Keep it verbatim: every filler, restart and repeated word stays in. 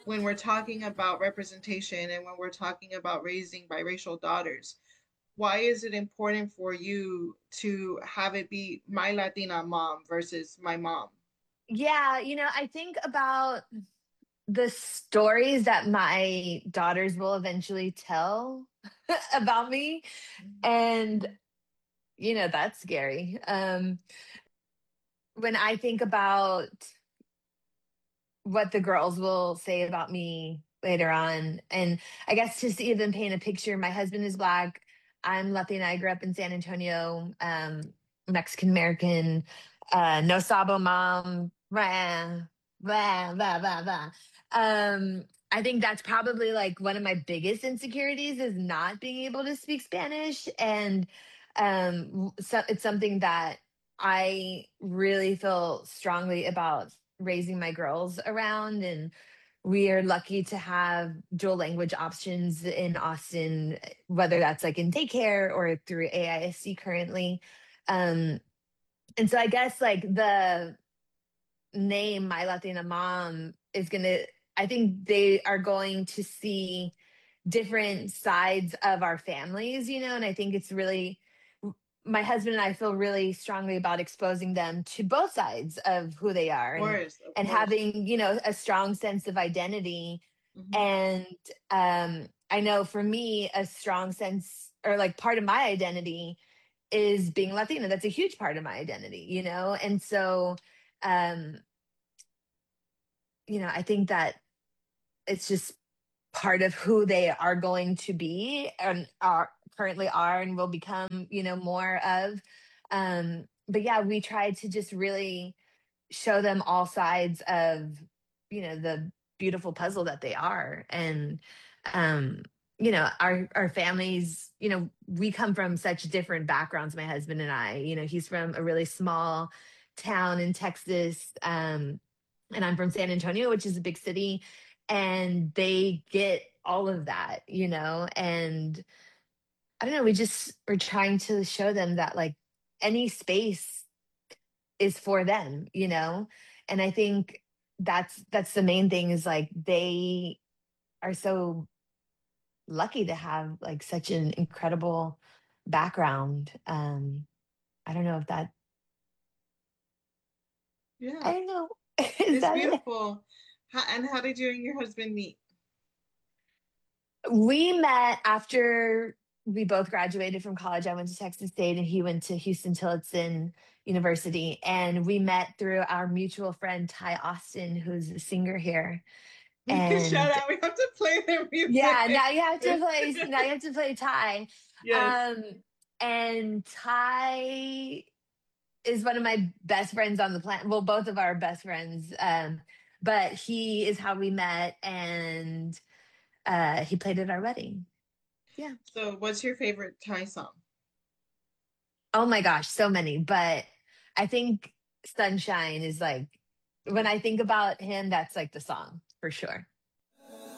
when we're talking about representation and when we're talking about raising biracial daughters, why is it important for you to have it be my Latina mom versus my mom? Yeah, you know, I think about the stories that my daughters will eventually tell about me. And, you know, that's scary. Um, when I think about what the girls will say about me later on, and I guess just to even paint a picture, my husband is Black. I'm Latina. I grew up in San Antonio, um, Mexican American, uh, no sabo mom. Blah, blah, blah, blah, blah. Um, I think that's probably like one of my biggest insecurities is not being able to speak Spanish. And um, so it's something that I really feel strongly about raising my girls around. And we are lucky to have dual language options in Austin, whether that's like in daycare or through A I S C currently. Um, and so I guess like the name My Latina Mom is going to, I think they are going to see different sides of our families, you know, and I think it's really, my husband and I feel really strongly about exposing them to both sides of who they are, Of and course, of and course. having, you know, a strong sense of identity. Hmm. And um I know for me a strong sense, or like part of my identity is being Latina. That's a huge part of my identity, you know? And so um you know, I think that it's just part of who they are going to be and are currently are and will become, you know, more of. Um, but yeah, we try to just really show them all sides of, you know, the beautiful puzzle that they are. And um, you know, our our families, you know, we come from such different backgrounds, my husband and I. You know, he's from a really small town in Texas. Um, and I'm from San Antonio, which is a big city, and they get all of that, you know. And I don't know, we just are trying to show them that like any space is for them, you know. And I think that's that's the main thing is like they are so lucky to have like such an incredible background. Um, I don't know if that, I Yeah, don't know. Is it's that it? beautiful. How, and how did you and your husband meet? We met after we both graduated from college. I went to Texas State and he went to Houston Tillotson University. And we met through our mutual friend, Ty Austin, who's a singer here. Shout And out, we have to play their yeah, now music. you have to play, now you have to play Ty. Yes. Um, and Ty is one of my best friends on the planet. Well, both of our best friends. Um, but he is how we met, and uh, he played at our wedding. Yeah. So, what's your favorite Thai song? Oh my gosh, so many. But I think Sunshine is like, when I think about him, that's like the song for sure.